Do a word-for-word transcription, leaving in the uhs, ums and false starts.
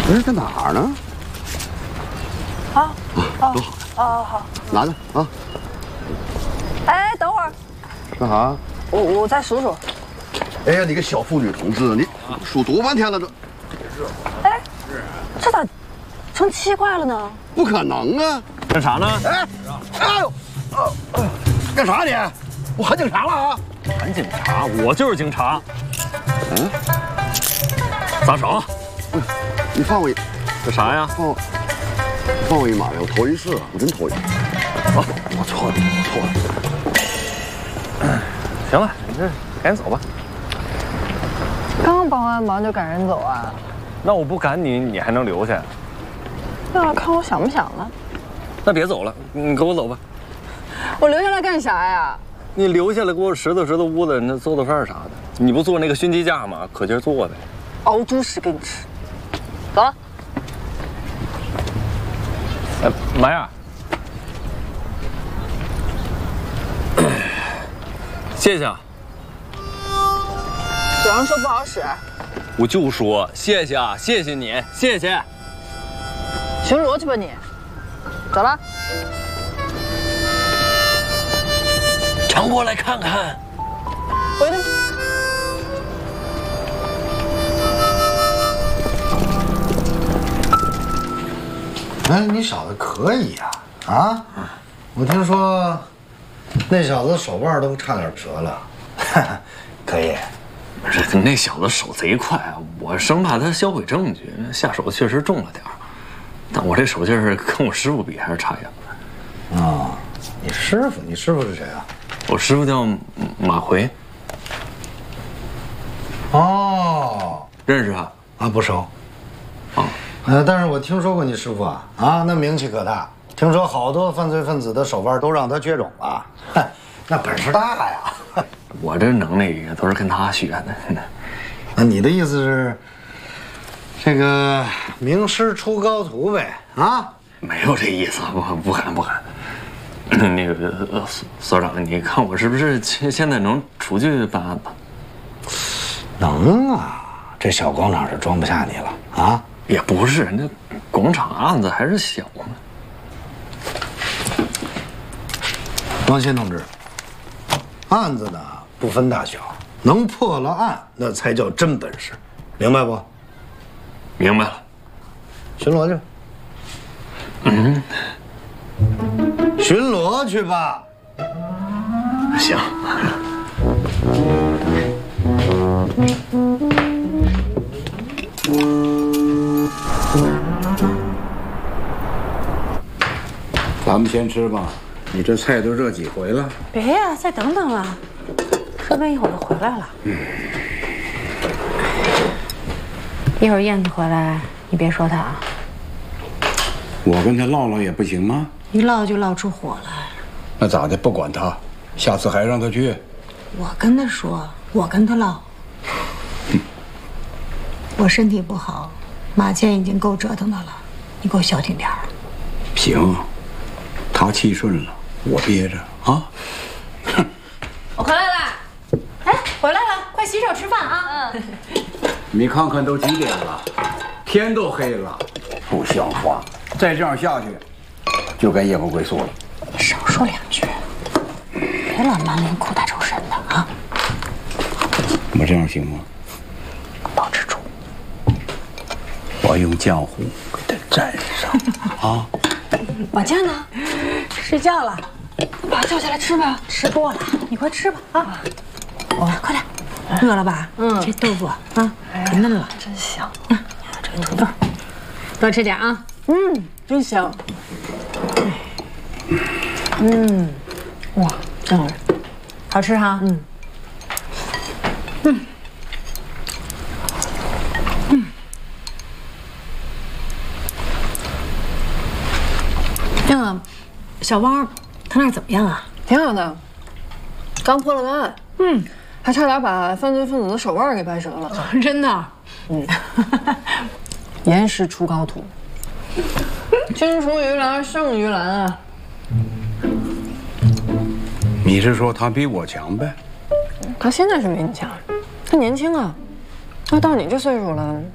这是在哪儿呢？ 啊啊，都好。 哦好， 拿着啊。 哎，等会儿。 干啥？ 我我再数数。 哎呀，你个小妇女同志，你数多半天了都。 哎，这咋成七块了呢？ 不可能啊！ 干啥呢？ 哎，哎呦，呃，干啥你？我喊警察了啊！ 喊警察？我就是警察。 嗯， 撒手！ 你放我一， 这啥呀？ 放我，放我一马呀！我头一次，我真头一次。啊，我错了，我错了。 行了，你这赶紧走吧。 刚帮完忙就赶人走啊？ 那我不赶你，你还能留下？ 那要看我想不想了。 那别走了，你跟我走吧。 我留下来干啥呀？ 你留下来给我拾掇拾掇屋子，那做做饭啥的。你不做那个熏鸡架吗？可劲儿做呗。 熬猪屎给你吃。走了。 哎，妈呀！谢谢啊。 嘴上说不好使。 我就说谢谢啊，谢谢你，谢谢。 巡逻去吧你。走了。 常过来看看。 回去。 哎，你小子可以呀！啊，啊我听说那小子手腕都差点折了，可以。 这那小子手贼快啊！我生怕他销毁证据，下手确实重了点儿。但我这手劲儿跟我师傅比还是差远了。 哦，你师傅？你师傅是谁啊？ 我师傅叫马回。 哦， 认识啊？ 啊，不熟。 啊， 呃，但是我听说过你师傅啊，啊，那名气可大。听说好多犯罪分子的手腕都让他绝种了，那本事大呀。 我这能力也都是跟他学的。 那你的意思是，这个名师出高徒呗？啊？ 没有这意思，不不敢不敢。那个呃所所长，你看我是不是现现在能出去办案子？ 能啊，这小广场是装不下你了啊！ 也不是，那广场案子还是小嘛。 王鑫同志，案子呢不分大小，能破了案那才叫真本事，明白不？ 明白了。 巡逻去。 嗯。 巡逻去吧。 行。 咱们先吃吧，你这菜都热几回了？ 别呀，再等等啊，说不定一会儿就回来了。 嗯。 一会儿燕子回来，你别说他啊。 我跟他唠唠也不行吗？ 一唠就唠出火来。 那咋的？不管他，下次还让他去。 我跟他说，我跟他唠。嗯、我身体不好，马健已经够折腾的了，你给我消停点儿。 行，他气顺了，我憋着啊。 我回来了。哎，回来了，快洗手吃饭啊。嗯。 你看看都几点了，天都黑了，不像话！再这样下去，就该夜不归宿了。 你少说两句，别老满脸苦大仇深的啊！ 我这样行吗？ 保持住。 我用浆糊给他蘸上啊！ 马健呢？睡觉了。把他叫起来吃吧。吃过了，你快吃吧啊！哦，快点。饿了吧？嗯。这豆腐啊，可嫩了， 真香。 嗯，这个土豆，多吃点啊。 嗯，真香。嗯，哇，真好吃， 好吃哈。 嗯。 嗯。嗯。那个小汪，他那儿怎么样啊？ 挺好的，刚破了个案。嗯。还差点把犯罪分子的手腕给掰折了。 真的？ 嗯。严师出高徒，青出于蓝胜于蓝啊！ 你是说他比我强呗？ 他现在是比你强，他年轻啊，那到你这岁数了，